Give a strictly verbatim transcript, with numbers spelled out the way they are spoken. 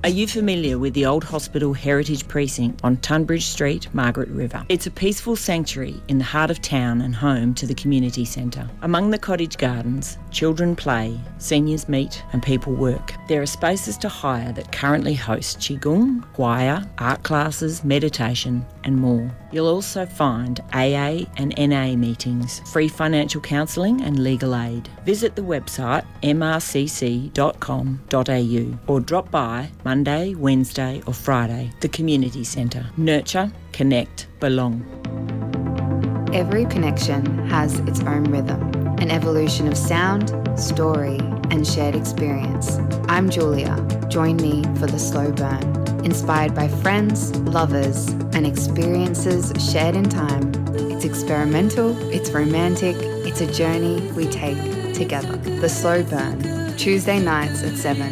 Are you familiar with the Old Hospital Heritage Precinct on Tunbridge Street, Margaret River? It's a peaceful sanctuary in the heart of town and home to the community centre. Among the cottage gardens, children play, seniors meet and people work. There are spaces to hire that currently host Qigong, choir, art classes, meditation and more. You'll also find A A and N A meetings, free financial counselling and legal aid. Visit the website m r c c dot com dot a u or drop by Monday, Wednesday or Friday. The Community Centre. Nurture, connect, belong. Every connection has its own rhythm, an evolution of sound, story and shared experience. I'm Julia. Join me for The Slow Burn. Inspired by friends, lovers and experiences shared in time. It's experimental, it's romantic, it's a journey we take together. The Slow Burn. Tuesday nights at seven